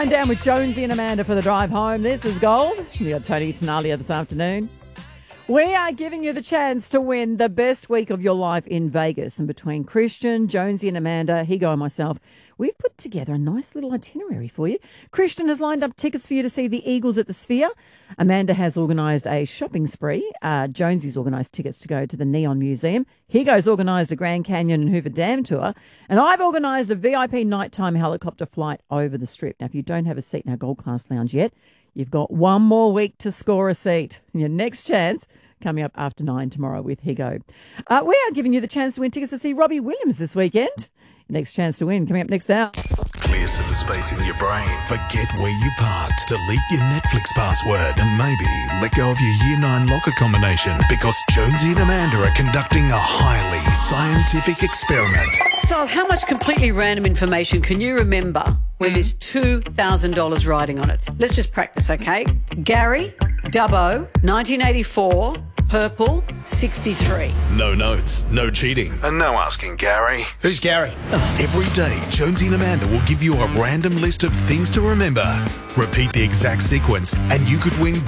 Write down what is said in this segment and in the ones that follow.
I'm down with Jonesy and Amanda for the drive home. This is Gold. We got Tony Tenalia this afternoon. We are giving you the chance to win the best week of your life in Vegas. And between Christian, Jonesy and Amanda, Higo and myself, we've put together a nice little itinerary for you. Christian has lined up tickets for you to see the Eagles at the Sphere. Amanda has organised a shopping spree. Jonesy's organised tickets to go to the Neon Museum. Higo's organised a Grand Canyon and Hoover Dam tour. And I've organised a VIP nighttime helicopter flight over the Strip. Now, if you don't have a seat in our Gold Class Lounge yet, you've got one more week to score a seat. Your next chance coming up after 9 tomorrow with Higo. We are giving you the chance to win tickets to see Robbie Williams this weekend. Next chance to win coming up next hour. Clear some space in your brain. Forget where you parked. Delete your Netflix password and maybe let go of your Year 9 locker combination because Jonesy and Amanda are conducting a highly scientific experiment. So how much completely random information can you remember when there's $2,000 riding on it? Let's just practice, okay? Gary, Dubbo, 1984, purple, 63. No notes, no cheating, and no asking Gary. Who's Gary? Every day, Jonesy and Amanda will give you a random list of things to remember. Repeat the exact sequence, and you could win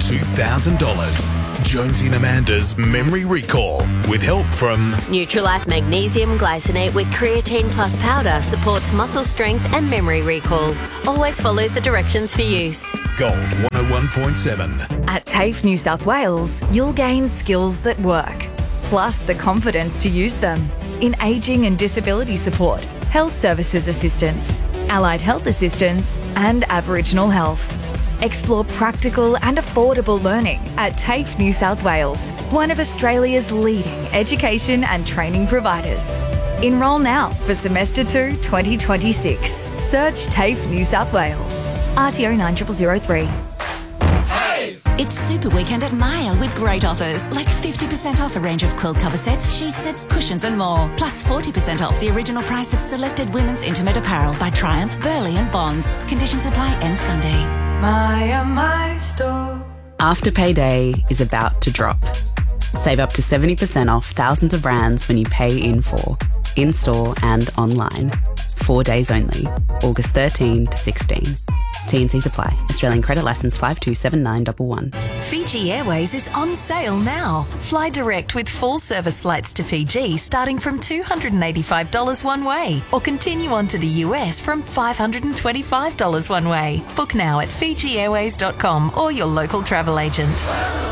$2,000. Jonesy and Amanda's Memory Recall, with help from Nutrilife Magnesium Glycinate with Creatine Plus powder supports muscle strength and memory recall. Always follow the directions for use. Gold 101.7. At TAFE New South Wales, you'll gain skills that work, plus the confidence to use them in ageing and disability support, health services assistance, allied health assistance, and Aboriginal health. Explore practical and affordable learning at TAFE New South Wales, one of Australia's leading education and training providers. Enrol now for Semester 2 2026. Search TAFE New South Wales. RTO 9003. It's Super Weekend at Maya with great offers, like 50% off a range of quilt cover sets, sheet sets, cushions and more. Plus 40% off the original price of selected women's intimate apparel by Triumph, Burley and Bonds. Conditions apply end Sunday. Maya, my store. Afterpay Day is about to drop. Save up to 70% off thousands of brands when you pay in full, in-store and online. 4 days only, August 13 to 16. T&Cs apply. Australian credit licence 527911. Fiji Airways is on sale now. Fly direct with full service flights to Fiji starting from $285 one way, or continue on to the US from $525 one way. Book now at FijiAirways.com or your local travel agent.